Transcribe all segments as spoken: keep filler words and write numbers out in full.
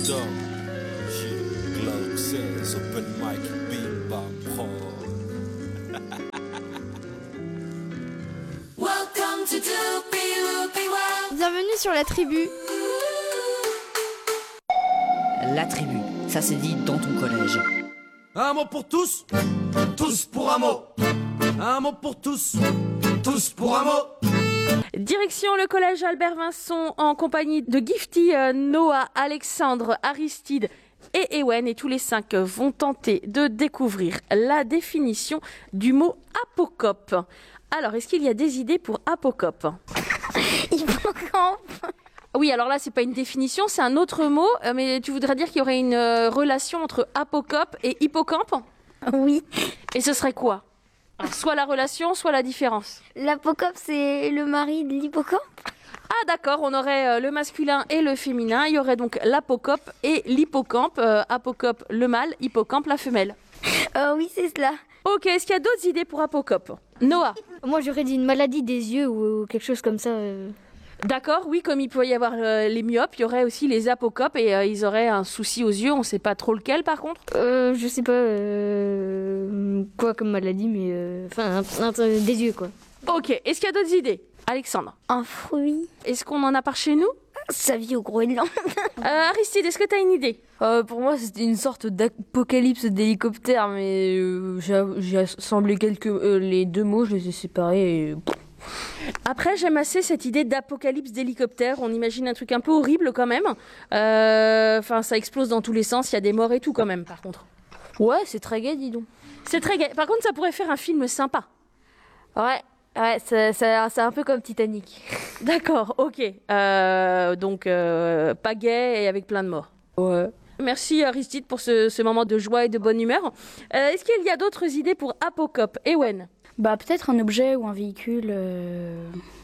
Dom, yeah, Glow says open mic, bim bam pro. Welcome to Doopy Loopy World. Bienvenue sur la tribu. La tribu, ça se dit dans ton collège. Un mot pour tous, tous pour un mot. Un mot pour tous, tous pour un mot. Direction le collège Albert Vincent en compagnie de Gifty, euh, Noah, Alexandre, Aristide et Ewen. Et tous les cinq vont tenter de découvrir la définition du mot apocope. Alors, est-ce qu'il y a des idées pour apocope ? Hippocampe. Oui, alors là, c'est pas une définition, c'est un autre mot. euh, Mais tu voudrais dire qu'il y aurait une euh, relation entre apocope et hippocampe ? Oui. Et ce serait quoi ? Alors, soit la relation, soit la différence. L'apocope, c'est le mari de l'hippocampe. Ah d'accord, on aurait euh, le masculin et le féminin. Il y aurait donc l'apocope et l'hippocampe. Euh, apocope le mâle, hippocampe la femelle. Euh, oui, c'est cela. Ok, est-ce qu'il y a d'autres idées pour apocope ? Noah ? Moi, j'aurais dit une maladie des yeux ou, ou quelque chose comme ça. euh. D'accord, oui, comme il peut y avoir euh, les myopes, il y aurait aussi les apocopes et euh, ils auraient un souci aux yeux. On ne sait pas trop lequel par contre. Euh, je sais pas euh, quoi comme maladie, mais euh, enfin, un- un- des yeux quoi. Ok, est-ce qu'il y a d'autres idées ? Alexandre ? Un fruit. Est-ce qu'on en a par chez nous ? Ça vit au Groenland. euh, Aristide, est-ce que tu as une idée ? Euh, pour moi, c'était une sorte d'apocalypse d'hélicoptère, mais euh, j'ai j'ai assemblé quelques euh, les deux mots, je les ai séparés. Et... Après, j'aime assez cette idée d'apocalypse d'hélicoptère. On imagine un truc un peu horrible quand même. Euh, Enfin, ça explose dans tous les sens. Il y a des morts et tout quand même, par contre. Ouais, c'est très gai, dis donc. C'est très gai. Par contre, ça pourrait faire un film sympa. Ouais, ouais, ça- ça- c'est un peu comme Titanic. D'accord, ok. Euh, donc, euh, pas gai et avec plein de morts. Ouais. Merci Aristide pour ce, ce moment de joie et de bonne humeur. Euh, Est-ce qu'il y a d'autres idées pour apocope ? Ewen ? Bah peut-être un objet ou un véhicule. euh,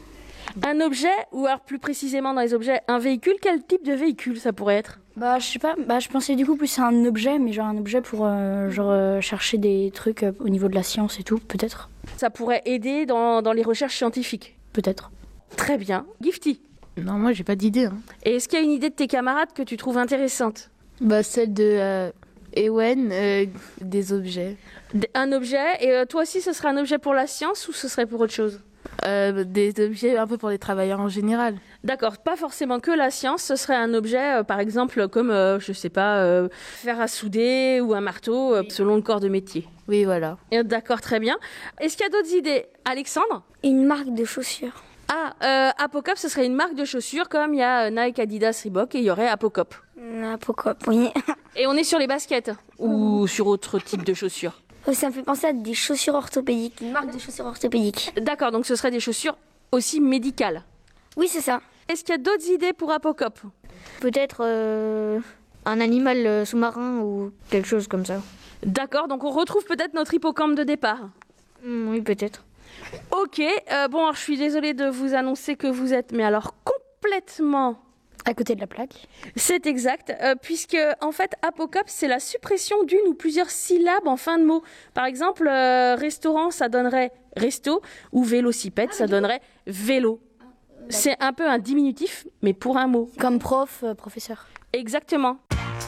Un objet, ou alors plus précisément dans les objets, un véhicule, quel type de véhicule ça pourrait être ? Bah je sais pas. Bah je pensais du coup plus à un objet, mais genre un objet pour euh, genre euh, chercher des trucs euh, au niveau de la science et tout, peut-être. Ça pourrait aider dans, dans les recherches scientifiques. Peut-être. Très bien. Gifty ? Non, moi j'ai pas d'idée. Hein. Et est-ce qu'il y a une idée de tes camarades que tu trouves intéressante ? Bah celle de euh, Ewen, euh, des objets. D- Un objet, et euh, toi aussi ce serait un objet pour la science ou ce serait pour autre chose ? Euh, des objets un peu pour les travailleurs en général. D'accord, pas forcément que la science, ce serait un objet, euh, par exemple, comme, euh, je sais pas, euh, fer à souder ou un marteau, euh, selon le corps de métier. Oui, voilà. Et, D'accord, très bien. Est-ce qu'il y a d'autres idées ? Alexandre ? Une marque de chaussures. Ah, euh, Apocope, ce serait une marque de chaussures, comme il y a euh, Nike, Adidas, Reebok, et il y aurait Apocope. L'apocope, oui. Et on est sur les baskets, ou sur autre type de chaussures. Oh, ça me fait penser à des chaussures orthopédiques. Une marque de chaussures orthopédiques. D'accord, donc ce serait des chaussures aussi médicales. Oui, c'est ça. Est-ce qu'il y a d'autres idées pour Apocope ? Peut-être euh, un animal euh, sous-marin ou quelque chose comme ça. D'accord, donc on retrouve peut-être notre hippocampe de départ. Hmm, oui, peut-être. Ok, euh, bon, alors je suis désolée de vous annoncer que vous êtes, mais alors complètement... À côté de la plaque. C'est exact, euh, puisque en fait, apocope, c'est la suppression d'une ou plusieurs syllabes en fin de mot. Par exemple, euh, restaurant, ça donnerait resto, ou vélocipède, ça donnerait vélo. C'est un peu un diminutif, mais pour un mot. Comme prof, euh, professeur. Exactement.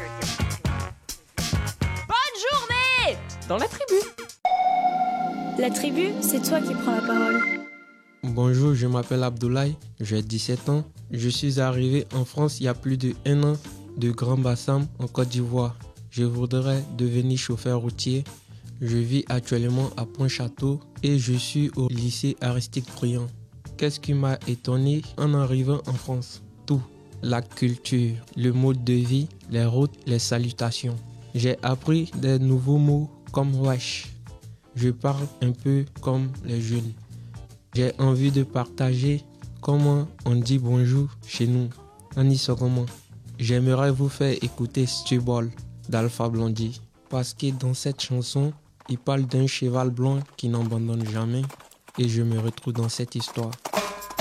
Bonne journée dans la tribu. La tribu, c'est toi qui prends la parole. Bonjour, je m'appelle Abdoulaye, j'ai dix-sept ans. Je suis arrivé en France il y a plus de un an de Grand Bassam en Côte d'Ivoire. Je voudrais devenir chauffeur routier. Je vis actuellement à Pointe-Château et je suis au lycée Aristide Bruand. Qu'est-ce qui m'a étonné en arrivant en France ? Tout. La culture, le mode de vie, les routes, les salutations. J'ai appris des nouveaux mots comme wesh. Je parle un peu comme les jeunes. J'ai envie de partager comment on dit bonjour chez nous. En Isoroman. J'aimerais vous faire écouter Stubble d'Alpha Blondy. Parce que dans cette chanson, il parle d'un cheval blanc qui n'abandonne jamais. Et je me retrouve dans cette histoire.